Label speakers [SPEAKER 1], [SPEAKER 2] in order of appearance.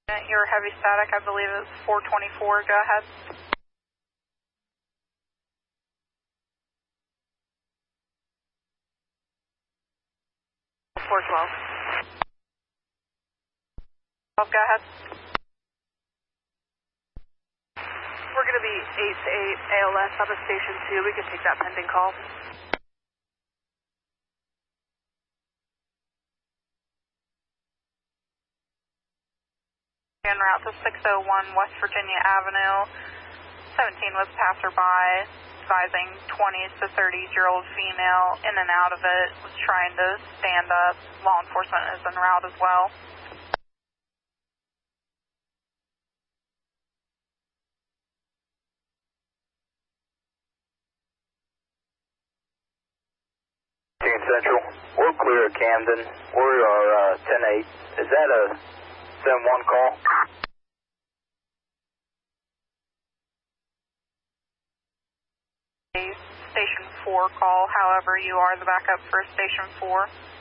[SPEAKER 1] Your heavy static, I believe it's 424. Go ahead. Go ahead. We're going to be 8 to 8 ALS out of station 2. We can take that pending call. En route to 601 West Virginia Avenue. 17 was passerby, advising 20s to 30-year-old female in and out of it, was trying to stand up. Law enforcement is en route as well.
[SPEAKER 2] Central, we're clear at Camden. We are 10-8. Is that a 7-1 call?
[SPEAKER 1] Station 4 call, however, you are the backup for Station 4.